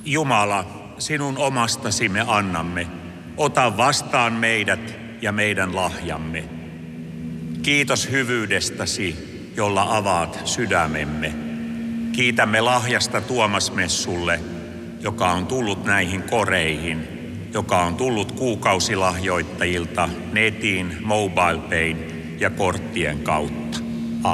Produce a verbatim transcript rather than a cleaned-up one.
Jumala, sinun omastasi me annamme. Ota vastaan meidät ja meidän lahjamme. Kiitos hyvyydestäsi, jolla avaat sydämemme. Kiitämme lahjasta Tuomas-messulle, joka on tullut näihin koreihin, joka on tullut kuukausilahjoittajilta netin, MobilePayn ja korttien kautta.